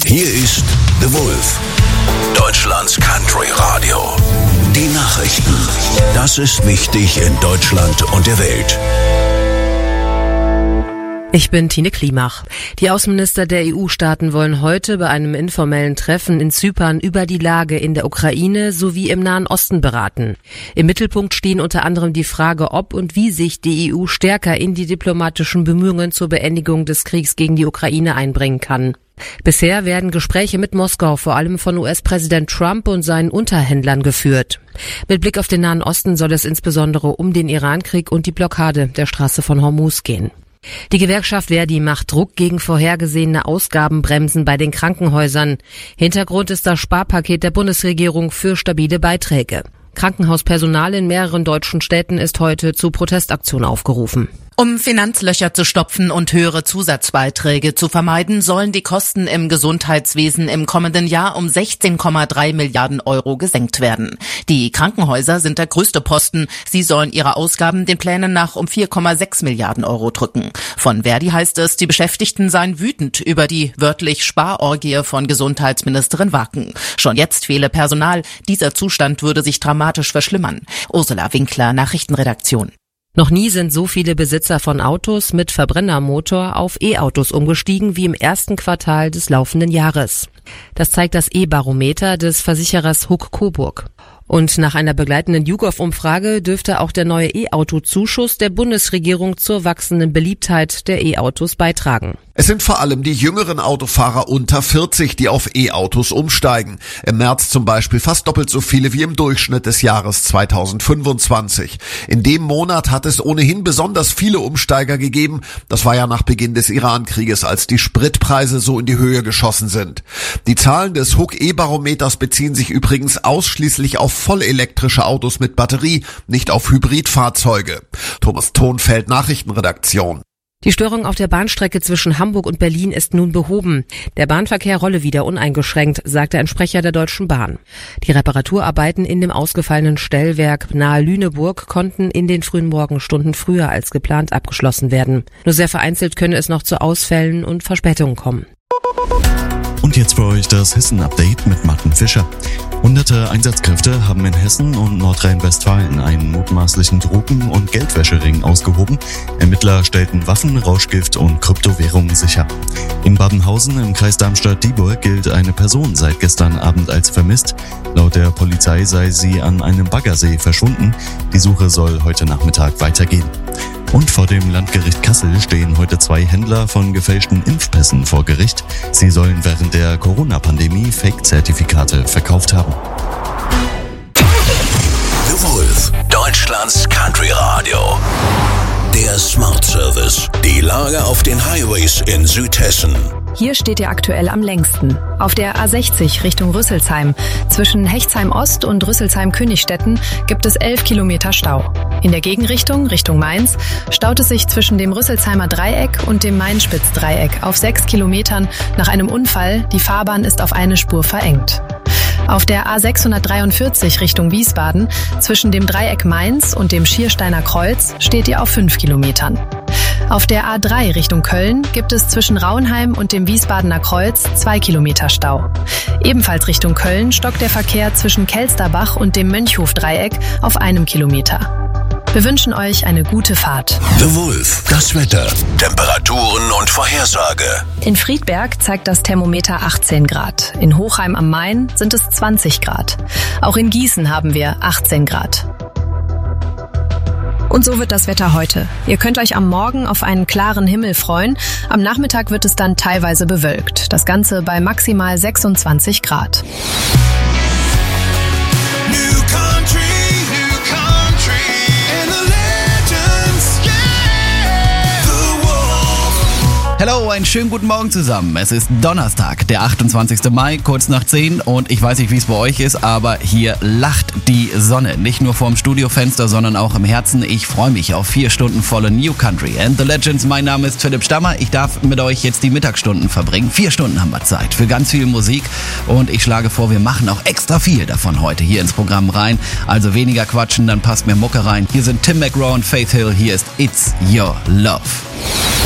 Hier ist The Wolf, Deutschlands Country Radio. Die Nachrichten. Das ist wichtig in Deutschland und der Welt. Ich bin Tine Klimach. Die Außenminister der EU-Staaten wollen heute bei einem informellen Treffen in Zypern über die Lage in der Ukraine sowie im Nahen Osten beraten. Im Mittelpunkt stehen unter anderem die Frage, ob und wie sich die EU stärker in die diplomatischen Bemühungen zur Beendigung des Kriegs gegen die Ukraine einbringen kann. Bisher werden Gespräche mit Moskau vor allem von US-Präsident Trump und seinen Unterhändlern geführt. Mit Blick auf den Nahen Osten soll es insbesondere um den Irankrieg und die Blockade der Straße von Hormuz gehen. Die Gewerkschaft Verdi macht Druck gegen vorhergesehene Ausgabenbremsen bei den Krankenhäusern. Hintergrund ist das Sparpaket der Bundesregierung für stabile Beiträge. Krankenhauspersonal in mehreren deutschen Städten ist heute zu Protestaktionen aufgerufen. Um Finanzlöcher zu stopfen und höhere Zusatzbeiträge zu vermeiden, sollen die Kosten im Gesundheitswesen im kommenden Jahr um 16,3 Milliarden Euro gesenkt werden. Die Krankenhäuser sind der größte Posten. Sie sollen ihre Ausgaben den Plänen nach um 4,6 Milliarden Euro drücken. Von Verdi heißt es, die Beschäftigten seien wütend über die wörtlich Sparorgie von Gesundheitsministerin Wacken. Schon jetzt fehle Personal. Dieser Zustand würde sich dramatisch verschlimmern. Ursula Winkler, Nachrichtenredaktion. Noch nie sind so viele Besitzer von Autos mit Verbrennermotor auf E-Autos umgestiegen wie im ersten Quartal des laufenden Jahres. Das zeigt das E-Barometer des Versicherers Huck Coburg. Und nach einer begleitenden YouGov-Umfrage dürfte auch der neue E-Auto-Zuschuss der Bundesregierung zur wachsenden Beliebtheit der E-Autos beitragen. Es sind vor allem die jüngeren Autofahrer unter 40, die auf E-Autos umsteigen. Im März zum Beispiel fast doppelt so viele wie im Durchschnitt des Jahres 2025. In dem Monat hat es ohnehin besonders viele Umsteiger gegeben. Das war ja nach Beginn des Iran-Krieges, als die Spritpreise so in die Höhe geschossen sind. Die Zahlen des Huck E-Barometers beziehen sich übrigens ausschließlich auf vollelektrische Autos mit Batterie, nicht auf Hybridfahrzeuge. Thomas Thonfeld, Nachrichtenredaktion. Die Störung auf der Bahnstrecke zwischen Hamburg und Berlin ist nun behoben. Der Bahnverkehr rolle wieder uneingeschränkt, sagte ein Sprecher der Deutschen Bahn. Die Reparaturarbeiten in dem ausgefallenen Stellwerk nahe Lüneburg konnten in den frühen Morgenstunden früher als geplant abgeschlossen werden. Nur sehr vereinzelt könne es noch zu Ausfällen und Verspätungen kommen. Und jetzt für euch das Hessen-Update mit Martin Fischer. Hunderte Einsatzkräfte haben in Hessen und Nordrhein-Westfalen einen mutmaßlichen Drogen- und Geldwäschering ausgehoben. Ermittler stellten Waffen, Rauschgift und Kryptowährungen sicher. In Babenhausen im Kreis Darmstadt-Dieburg gilt eine Person seit gestern Abend als vermisst. Laut der Polizei sei sie an einem Baggersee verschwunden. Die Suche soll heute Nachmittag weitergehen. Und vor dem Landgericht Kassel stehen heute 2 Händler von gefälschten Impfpässen vor Gericht. Sie sollen während der Corona-Pandemie Fake-Zertifikate verkauft haben. The Wolf, Deutschlands Country Radio. Der Smart Service. Die Lage auf den Highways in Südhessen. Hier steht ihr aktuell am längsten. Auf der A60 Richtung Rüsselsheim. Zwischen Hechtsheim Ost und Rüsselsheim-Königstetten gibt es 11 Kilometer Stau. In der Gegenrichtung, Richtung Mainz, staut es sich zwischen dem Rüsselsheimer Dreieck und dem Mainspitz-Dreieck auf 6 Kilometern nach einem Unfall. Die Fahrbahn ist auf eine Spur verengt. Auf der A643 Richtung Wiesbaden, zwischen dem Dreieck Mainz und dem Schiersteiner Kreuz, steht ihr auf 5 Kilometern. Auf der A3 Richtung Köln gibt es zwischen Raunheim und dem Wiesbadener Kreuz 2 Kilometer Stau. Ebenfalls Richtung Köln stockt der Verkehr zwischen Kelsterbach und dem Mönchhof-Dreieck auf 1 Kilometer. Wir wünschen euch eine gute Fahrt. The Wolf, das Wetter, Temperaturen und Vorhersage. In Friedberg zeigt das Thermometer 18 Grad. In Hochheim am Main sind es 20 Grad. Auch in Gießen haben wir 18 Grad. Und so wird das Wetter heute. Ihr könnt euch am Morgen auf einen klaren Himmel freuen. Am Nachmittag wird es dann teilweise bewölkt. Das Ganze bei maximal 26 Grad. Hallo, einen schönen guten Morgen zusammen. Es ist Donnerstag, der 28. Mai, kurz nach 10 und ich weiß nicht, wie es bei euch ist, aber hier lacht die Sonne. Nicht nur vorm Studiofenster, sondern auch im Herzen. Ich freue mich auf 4 Stunden volle New Country and the Legends. Mein Name ist Philipp Stammer. Ich darf mit euch jetzt die Mittagsstunden verbringen. 4 Stunden haben wir Zeit für ganz viel Musik und ich schlage vor, wir machen auch extra viel davon heute hier ins Programm rein. Also weniger quatschen, dann passt mehr Mucke rein. Hier sind Tim McGraw und Faith Hill. Hier ist It's Your Love.